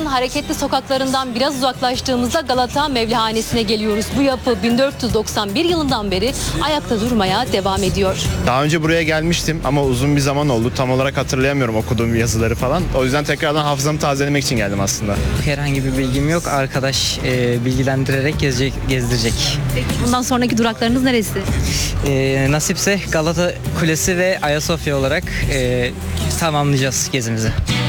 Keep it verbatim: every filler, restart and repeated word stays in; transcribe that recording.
İstanbul'un hareketli sokaklarından biraz uzaklaştığımızda Galata Mevlihanesi'ne geliyoruz. Bu yapı bin dört yüz doksan bir yılından beri ayakta durmaya devam ediyor. Daha önce buraya gelmiştim ama uzun bir zaman oldu. Tam olarak hatırlayamıyorum okuduğum yazıları falan. O yüzden tekrardan hafızamı tazelemek için geldim aslında. Herhangi bir bilgim yok. Arkadaş e, bilgilendirerek gezecek, gezdirecek. Peki bundan sonraki duraklarınız neresi? E, nasipse Galata Kulesi ve Ayasofya olarak e, tamamlayacağız gezimizi.